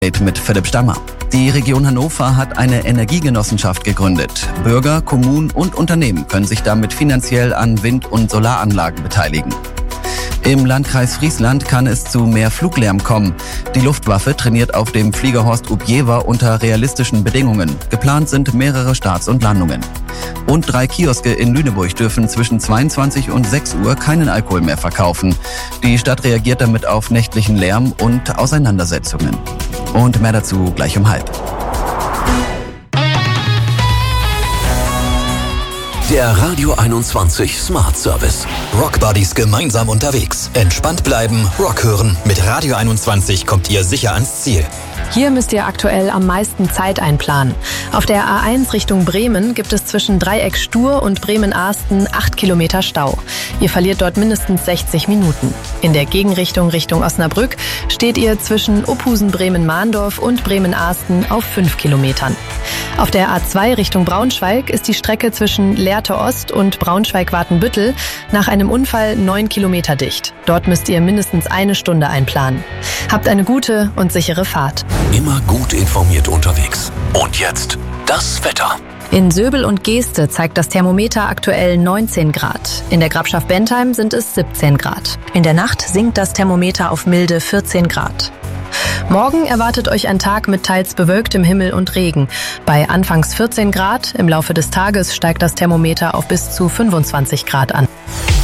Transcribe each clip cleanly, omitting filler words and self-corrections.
Mit Philipp Stammer. Die Region Hannover hat eine Energiegenossenschaft gegründet. Bürger, Kommunen und Unternehmen können sich damit finanziell an Wind- und Solaranlagen beteiligen. Im Landkreis Friesland kann es zu mehr Fluglärm kommen. Die Luftwaffe trainiert auf dem Fliegerhorst Ubjewa unter realistischen Bedingungen. Geplant sind mehrere Starts und Landungen. Und 3 Kioske in Lüneburg dürfen zwischen 22 und 6 Uhr keinen Alkohol mehr verkaufen. Die Stadt reagiert damit auf nächtlichen Lärm und Auseinandersetzungen. Und mehr dazu gleich um 12:30. Der Radio 21 Smart Service. Rockbuddies gemeinsam unterwegs. Entspannt bleiben, Rock hören. Mit Radio 21 kommt ihr sicher ans Ziel. Hier müsst ihr aktuell am meisten Zeit einplanen. Auf der A1 Richtung Bremen gibt es zwischen Dreieck Stur und Bremen-Ahsten 8 Kilometer Stau. Ihr verliert dort mindestens 60 Minuten. In der Gegenrichtung Richtung Osnabrück steht ihr zwischen Opusen-Bremen-Mahndorf und Bremen-Ahsten auf 5 Kilometern. Auf der A2 Richtung Braunschweig ist die Strecke zwischen Lehrte Ost und Braunschweig-Watenbüttel nach einem Unfall 9 Kilometer dicht. Dort müsst ihr mindestens 1 Stunde einplanen. Habt eine gute und sichere Fahrt. Immer gut informiert unterwegs. Und jetzt das Wetter. In Söbel und Geeste zeigt das Thermometer aktuell 19 Grad. In der Grafschaft Bentheim sind es 17 Grad. In der Nacht sinkt das Thermometer auf milde 14 Grad. Morgen erwartet euch ein Tag mit teils bewölktem Himmel und Regen. Bei anfangs 14 Grad, im Laufe des Tages steigt das Thermometer auf bis zu 25 Grad an.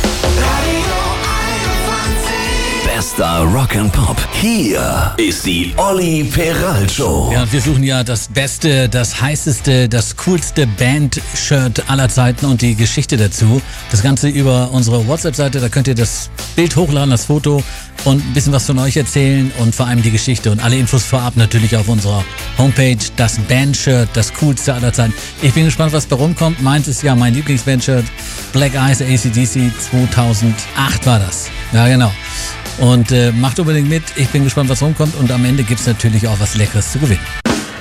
Bester Rock and Pop. Hier ist die Olli Peral Show. Ja, wir suchen ja das beste, das heißeste, das coolste Band-Shirt aller Zeiten und die Geschichte dazu. Das Ganze über unsere WhatsApp-Seite, da könnt ihr das Bild hochladen, das Foto und ein bisschen was von euch erzählen und vor allem die Geschichte und alle Infos vorab natürlich auf unserer Homepage. Das Band-Shirt, das coolste aller Zeiten. Ich bin gespannt, was bei rumkommt. Meins ist ja mein Lieblingsband-Shirt. Black Eyes, AC/DC, 2008 war das. Ja, genau. Und macht unbedingt mit. Ich bin gespannt, was rumkommt. Und am Ende gibt's natürlich auch was Leckeres zu gewinnen.